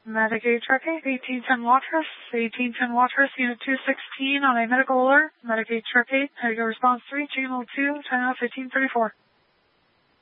Medicaid Truckee, 1810 Watrous, 1810 Watrous, Unit 216 on a medical alert. Medicaid Truckee, Medical Response 3, Channel 2, Channel 1534.